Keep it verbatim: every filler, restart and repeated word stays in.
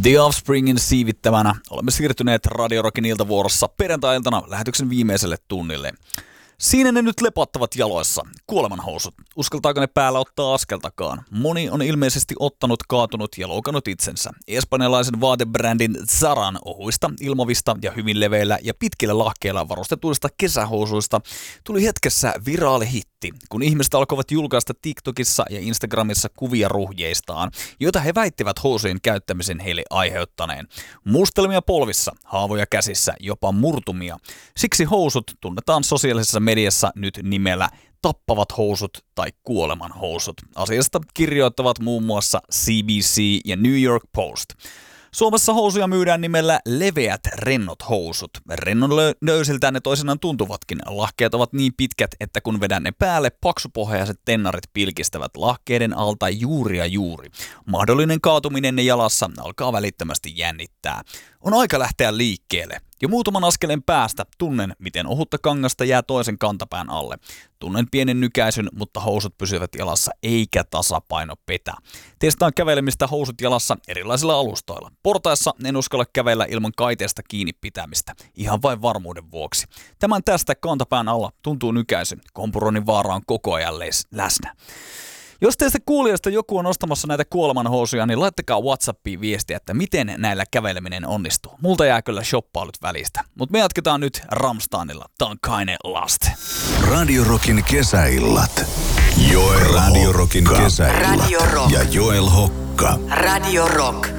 The Offspringin siivittämänä olemme siirtyneet Radio Rockin iltavuorossa perjantai-iltana lähetyksen viimeiselle tunnille. Siinä ne nyt lepattavat jaloissa, kuolemanhousut. Uskaltaako ne päällä ottaa askeltakaan? Moni on ilmeisesti ottanut, kaatunut ja loukannut itsensä. Espanjalaisen vaatebrändin Zaran ohuista, ilmavista ja hyvin leveillä ja pitkillä lahkeilla varustetuista kesähousuista tuli hetkessä viraali hitti, kun ihmiset alkoivat julkaista TikTokissa ja Instagramissa kuvia ruhjeistaan, joita he väittivät housujen käyttämisen heille aiheuttaneen. Mustelmia polvissa, haavoja käsissä, jopa murtumia. Siksi housut tunnetaan sosiaalisessa mediassa nyt nimellä tappavat housut tai kuoleman housut. Asiasta kirjoittavat muun muassa C B C ja New York Post. Suomessa housuja myydään nimellä leveät rennot housut. Rennon löysiltään ne toisinaan tuntuvatkin. Lahkeet ovat niin pitkät, että kun vedän ne päälle, paksupohjaiset tennarit pilkistävät lahkeiden alta juuri ja juuri. Mahdollinen kaatuminen ne jalassa alkaa välittömästi jännittää. On aika lähteä liikkeelle. Jo muutaman askeleen päästä tunnen, miten ohutta kangasta jää toisen kantapään alle. Tunnen pienen nykäisyn, mutta housut pysyvät jalassa eikä tasapaino petä. Testaan kävelemistä housut jalassa erilaisilla alustoilla. Portaissa en uskalla kävellä ilman kaiteesta kiinni pitämistä, ihan vain varmuuden vuoksi. Tämän tästä kantapään alla tuntuu nykäisy. Kompuroinnin vaara on koko ajan läsnä. Jos teistä kuulijoista joku on ostamassa näitä kuolemanhousuja, niin laittakaa WhatsAppiin viestiä, että miten näillä käveleminen onnistuu. Multa jää kyllä shoppailut välistä. Mutta me jatketaan nyt Rammsteinilla. Tää on Keine Last. Radio Rockin kesäillat. Joel Radio Rockin kesäillat. Radio Rock. Ja Joel Hokka. Radio Rock.